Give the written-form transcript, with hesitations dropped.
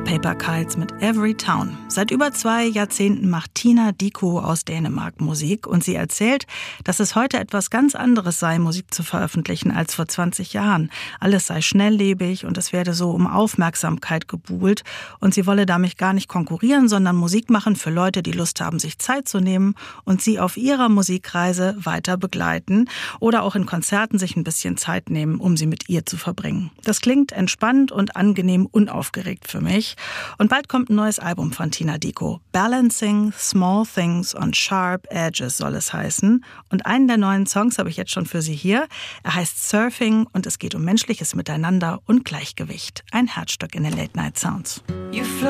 Paper Kites mit Every Town. Seit über 2 Jahrzehnten macht Tina Dickow aus Dänemark Musik und sie erzählt, dass es heute etwas ganz anderes sei, Musik zu veröffentlichen als vor 20 Jahren. Alles sei schnelllebig und es werde so um Aufmerksamkeit gebuhlt und sie wolle damit gar nicht konkurrieren, sondern Musik machen für Leute, die Lust haben, sich Zeit zu nehmen und sie auf ihrer Musikreise weiter begleiten oder auch in Konzerten sich ein bisschen Zeit nehmen, um sie mit ihr zu verbringen. Das klingt entspannt und angenehm unaufgeregt für mich. Und bald kommt ein neues Album von Tina Dickow. Balancing Small Things on Sharp Edges soll es heißen. Und einen der neuen Songs habe ich jetzt schon für Sie hier. Er heißt Surfing und es geht um menschliches Miteinander und Gleichgewicht. Ein Herzstück in den Late Night Sounds.